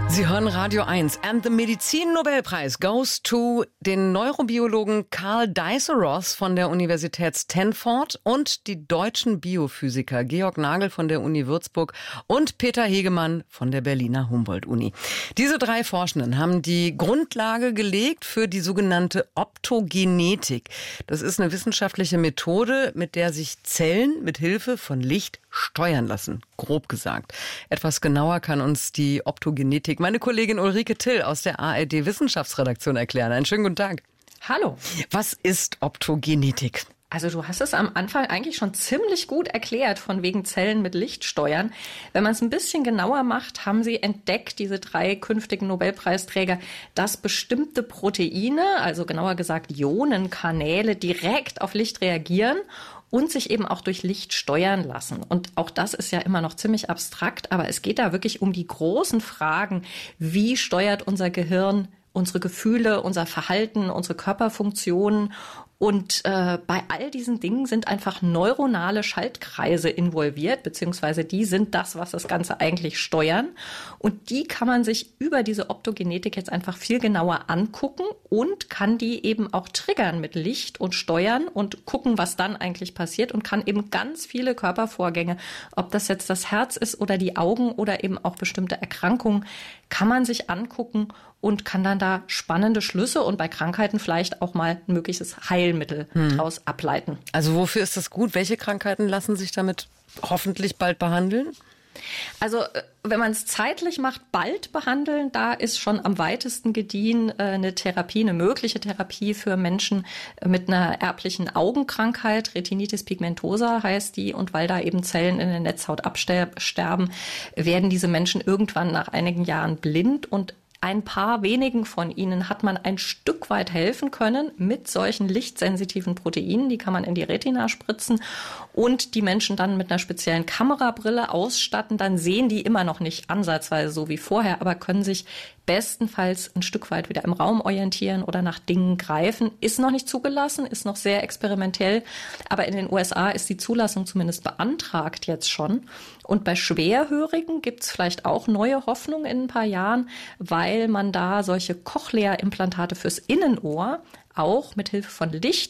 Sie hören Radio 1 and the Medizin-Nobelpreis goes to den Neurobiologen Karl Dies-Ross von der Universität Stanford und die deutschen Biophysiker Georg Nagel von der Uni Würzburg und Peter Hegemann von der Berliner Humboldt-Uni. Diese drei Forschenden haben die Grundlage gelegt für die sogenannte Optogenetik. Das ist eine wissenschaftliche Methode, mit der sich Zellen mit Hilfe von Licht steuern lassen, grob gesagt. Etwas genauer kann uns die Optogenetik meine Kollegin Ulrike Till aus der ARD-Wissenschaftsredaktion erklären. Einen schönen guten Tag. Hallo. Was ist Optogenetik? Also du hast es am Anfang eigentlich schon ziemlich gut erklärt, von wegen Zellen mit Licht steuern. Wenn man es ein bisschen genauer macht, haben sie entdeckt, diese drei künftigen Nobelpreisträger, dass bestimmte Proteine, also genauer gesagt Ionenkanäle, direkt auf Licht reagieren und sich eben auch durch Licht steuern lassen. Und auch das ist ja immer noch ziemlich abstrakt, aber es geht da wirklich um die großen Fragen, wie steuert unser Gehirn unsere Gefühle, unser Verhalten, unsere Körperfunktionen. Und bei all diesen Dingen sind einfach neuronale Schaltkreise involviert, beziehungsweise die sind das, was das Ganze eigentlich steuern. Und die kann man sich über diese Optogenetik jetzt einfach viel genauer angucken und kann die eben auch triggern mit Licht und steuern und gucken, was dann eigentlich passiert und kann eben ganz viele Körpervorgänge, ob das jetzt das Herz ist oder die Augen oder eben auch bestimmte Erkrankungen, kann man sich angucken und kann dann da spannende Schlüsse und bei Krankheiten vielleicht auch mal ein mögliches Heilmittel daraus ableiten. Also wofür ist das gut? Welche Krankheiten lassen sich damit hoffentlich bald behandeln? Also wenn man es zeitlich macht, bald behandeln, da ist schon am weitesten gediehen eine Therapie, eine mögliche Therapie für Menschen mit einer erblichen Augenkrankheit. Retinitis pigmentosa heißt die. Und weil da eben Zellen in der Netzhaut absterben, werden diese Menschen irgendwann nach einigen Jahren blind. Und ein paar wenigen von ihnen hat man ein Stück weit helfen können mit solchen lichtsensitiven Proteinen. Die kann man in die Retina spritzen und die Menschen dann mit einer speziellen Kamerabrille ausstatten. Dann sehen die immer noch nicht ansatzweise so wie vorher, aber können sich bestenfalls ein Stück weit wieder im Raum orientieren oder nach Dingen greifen. Ist noch nicht zugelassen, ist noch sehr experimentell, aber in den USA ist die Zulassung zumindest beantragt jetzt schon. Und bei Schwerhörigen gibt es vielleicht auch neue Hoffnung in ein paar Jahren, weil man da solche Cochlea-Implantate fürs Innenohr auch mit Hilfe von Licht